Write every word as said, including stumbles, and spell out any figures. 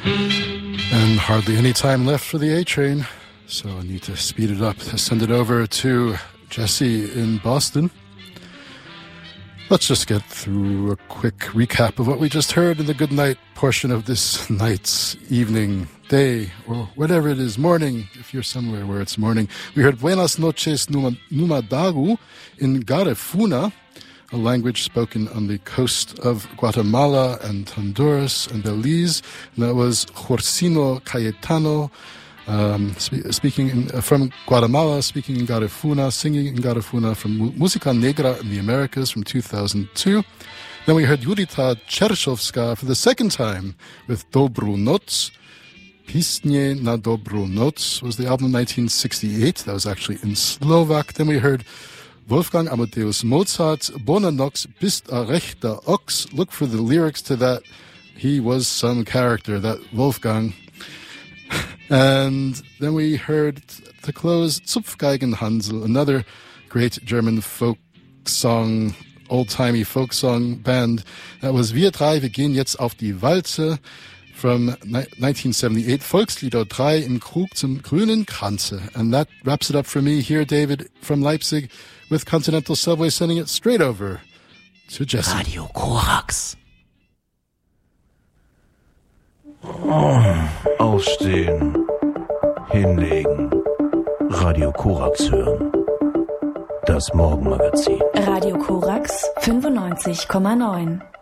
And hardly any time left for the A train, so I need to speed it up, send it over to Jesse in Boston. Let's just get through a quick recap of what we just heard in the good night portion of this night's evening, day, or whatever it is, morning, if you're somewhere where it's morning. We heard Buenas noches Numadagu in Garifuna, a language spoken on the coast of Guatemala and Honduras and Belize. And that was Jorsino Cayetano, um, spe- speaking in, uh, from Guatemala, speaking in Garifuna, singing in Garifuna from Mu- Música Negra in the Americas from two thousand two. Then we heard Judita Czerszowska for the second time with Dobru Noc. Písně na Dobru Noc was the album nineteen sixty-eight. That was actually in Slovak. Then we heard Wolfgang Amadeus Mozart, Bona Nox, Bist a rechter Ochs. Look for the lyrics to that. He was some character, that Wolfgang. And then we heard, to close, Zupfgeigenhansel, another great German folk song, old-timey folk song band. That was Wir drei, wir gehen jetzt auf die Walze from nineteen seventy-eight, Volkslieder drei im Krug zum grünen Kranze. And that wraps it up for me here, David, from Leipzig, with Continental Subway sending it straight over to Jesse. Radio Korax. Oh, aufstehen, hinlegen, Radio Korax hören. Das Morgenmagazin. Radio Korax fünfundneunzig Komma neun.